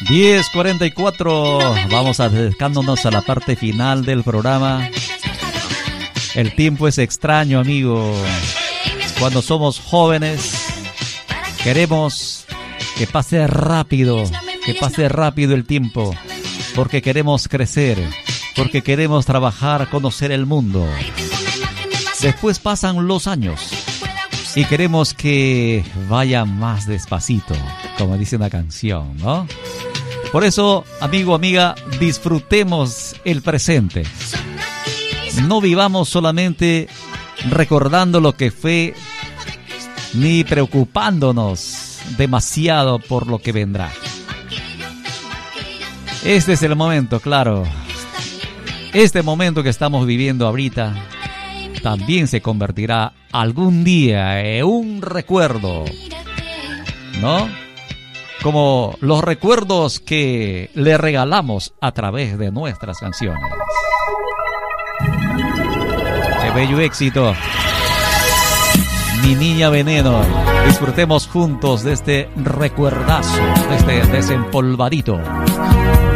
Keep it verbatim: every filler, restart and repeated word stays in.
diez cuarenta y cuatro. Vamos acercándonos a la parte final del programa. El tiempo es extraño, amigo. Cuando somos jóvenes, queremos que pase rápido, que pase rápido el tiempo, porque queremos crecer, porque queremos trabajar, conocer el mundo. Después pasan los años y queremos que vaya más despacito, como dice una canción, ¿no? Por eso, amigo, amiga, disfrutemos el presente. No vivamos solamente recordando lo que fue, ni preocupándonos demasiado por lo que vendrá. Este es el momento, claro. Este momento que estamos viviendo ahorita también se convertirá algún día en un recuerdo, ¿no? Como los recuerdos que le regalamos a través de nuestras canciones. ¡Qué bello éxito! Mi niña Veneno. Disfrutemos juntos de este recuerdazo, de este desempolvadito.